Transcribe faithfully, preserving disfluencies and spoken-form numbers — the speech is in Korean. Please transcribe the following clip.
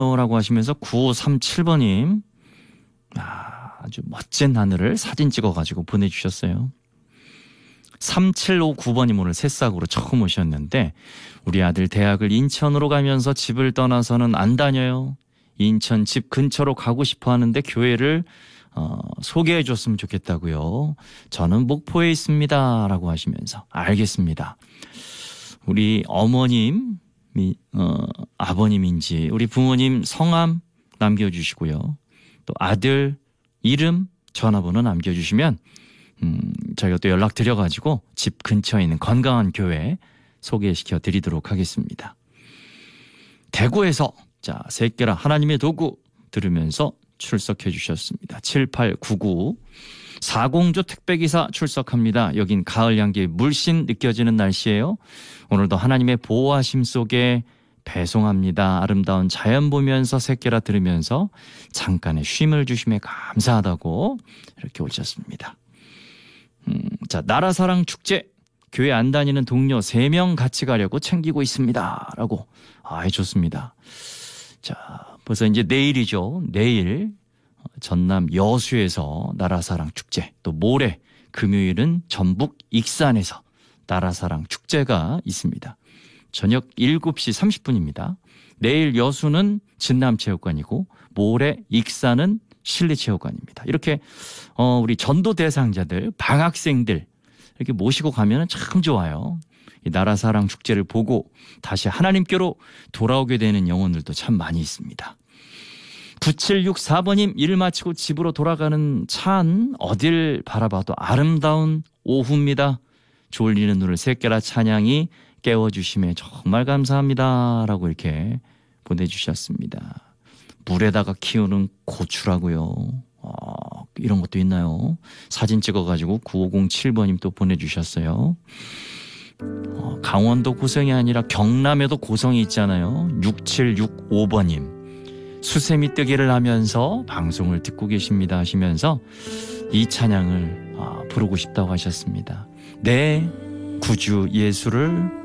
라고 하시면서 구오삼칠 번님 아, 아주 멋진 하늘을 사진 찍어가지고 보내주셨어요. 삼칠오구 번님 오늘 새싹으로 처음 오셨는데 우리 아들 대학을 인천으로 가면서 집을 떠나서는 안 다녀요. 인천 집 근처로 가고 싶어 하는데 교회를 어, 소개해 줬으면 좋겠다고요. 저는 목포에 있습니다 라고 하시면서 알겠습니다. 우리 어머님 어, 아버님인지 우리 부모님 성함 남겨주시고요. 또 아들 이름 전화번호 남겨주시면 음, 저희가 또 연락드려가지고 집 근처에 있는 건강한 교회 소개시켜 드리도록 하겠습니다. 대구에서 자 새끼라 하나님의 도구 들으면서 출석해 주셨습니다. 칠팔구구 사공조 택배기사 출석합니다. 여긴 가을 향기 물씬 느껴지는 날씨예요. 오늘도 하나님의 보호하심 속에 배송합니다. 아름다운 자연 보면서 새끼라 들으면서 잠깐의 쉼을 주심에 감사하다고 이렇게 오셨습니다. 음, 자 나라사랑 축제 교회 안 다니는 동료 세 명 같이 가려고 챙기고 있습니다. 라고 아 좋습니다. 자 벌써 이제 내일이죠. 내일 전남 여수에서 나라사랑 축제 또 모레 금요일은 전북 익산에서 나라사랑 축제가 있습니다. 저녁 일곱 시 삼십 분입니다. 내일 여수는 진남체육관이고 모레 익산은 실내체육관입니다. 이렇게 어, 우리 전도 대상자들 방학생들 이렇게 모시고 가면 참 좋아요. 이 나라사랑 축제를 보고 다시 하나님께로 돌아오게 되는 영혼들도 참 많이 있습니다. 구칠육사 번님 일 마치고 집으로 돌아가는 차 안 어딜 바라봐도 아름다운 오후입니다. 졸리는 눈을 새끼라 찬양이 깨워주심에 정말 감사합니다. 라고 이렇게 보내주셨습니다. 물에다가 키우는 고추라고요. 어, 이런 것도 있나요? 사진 찍어가지고 구오공칠 번님 또 보내주셨어요. 어, 강원도 고성이 아니라 경남에도 고성이 있잖아요. 육칠육오 번님 수세미 뜨기를 하면서 방송을 듣고 계십니다 하시면서 이 찬양을 아, 부르고 싶다고 하셨습니다. 내 구주 예수를